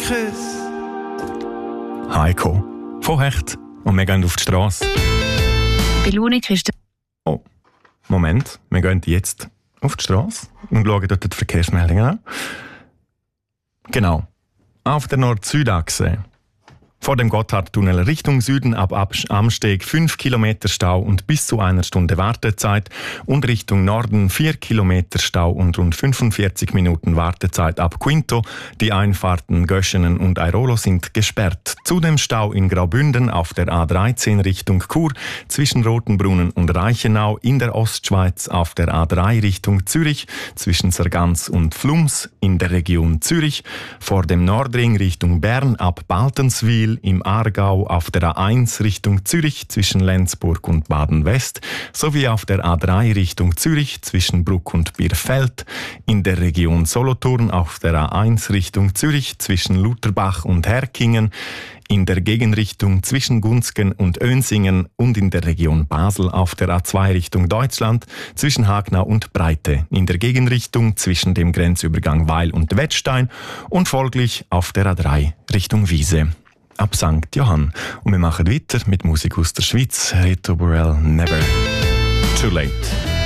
Küsse. Heiko, von Hecht. Und wir gehen auf die Straße. Belohnung kriegst du. Oh, Moment. Wir gehen jetzt auf die Straße und schauen dort die Verkehrsmeldungen an. Genau. Auf der Nord-Süd-Achse. Vor dem Gotthardtunnel Richtung Süden ab Amsteg 5 Kilometer Stau und bis zu 1 Stunde Wartezeit und Richtung Norden 4 Kilometer Stau und rund 45 Minuten Wartezeit ab Quinto. Die Einfahrten Göschenen und Airolo sind gesperrt. Zudem Stau in Graubünden auf der A13 Richtung Chur zwischen Rotenbrunnen und Reichenau, in der Ostschweiz auf der A3 Richtung Zürich zwischen Sargans und Flums in der Region Zürich, vor dem Nordring Richtung Bern ab Baltenswil, im Aargau auf der A1 Richtung Zürich zwischen Lenzburg und Baden-West sowie auf der A3 Richtung Zürich zwischen Bruck und Bierfeld, in der Region Solothurn auf der A1 Richtung Zürich zwischen Lutherbach und Herkingen, in der Gegenrichtung zwischen Gunzgen und Önsingen und in der Region Basel auf der A2 Richtung Deutschland zwischen Hagnau und Breite, in der Gegenrichtung zwischen dem Grenzübergang Weil und Wettstein und folglich auf der A3 Richtung Wiese ab St. Johann. Und wir machen weiter mit Musik aus der Schweiz. Rito Burrell, Never Too Late.